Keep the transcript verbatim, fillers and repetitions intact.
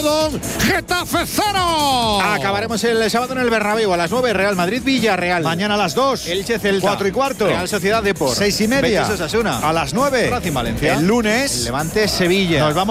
dos, Getafe cero. Acabaremos el sábado en el Bernabéu a las nueve, Real Madrid-Villarreal. Mañana a las dos. Elche Celta. Cuatro y cuarto. Real Sociedad Depor. Seis y media. Betis Osasuna. A las nueve. Racing Valencia. El lunes. El Levante Sevilla. Nos vamos